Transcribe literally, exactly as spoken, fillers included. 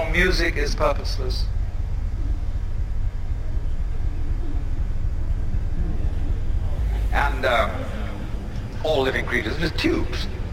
all music is purposeless. And uh, all living creatures are just tubes.